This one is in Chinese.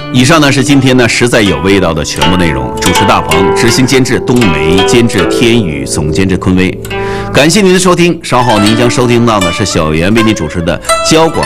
以上呢是今天呢实在有味道的全部内容。主持大鹏，执行监制冬梅，监制天宇，总监制坤威。感谢您的收听，稍后您将收听到的是小袁为您主持的交广